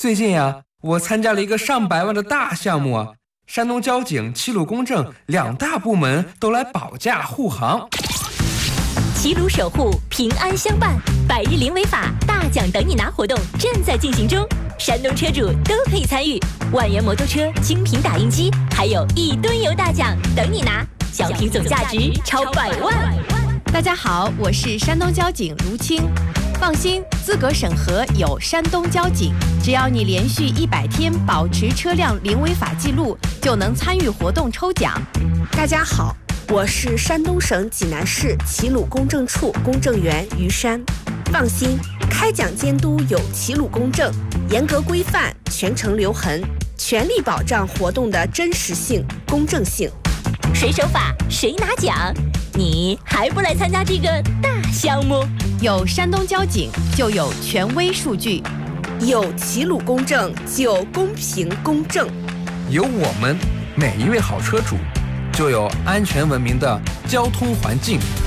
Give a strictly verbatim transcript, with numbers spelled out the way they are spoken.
最近呀、啊，我参加了一个上百万的大项目啊，山东交警、齐鲁公证两大部门都来保驾护航。 齐鲁守护，平安相伴，百日零违法大奖等你拿活动正在进行中，山东车主都可以参与，万元摩托车、精品打印机，还有一吨油大奖等你拿，小品总价值超百万。 大家好，我是山东交警卢青。放心，资格审核有山东交警，只要你连续一百天保持车辆零违法记录，就能参与活动抽奖。 大家好，我是山东省济南市齐鲁公证处公证员于山。放心，开奖监督有齐鲁公证，严格规范，全程留痕，全力保障活动的真实性、公正性。 谁守法谁拿奖，你还不来参加这个大项目？ 有山东交警就有权威数据， 有齐鲁公证就公平公正， 有我们每一位好车主，就有安全文明的交通环境。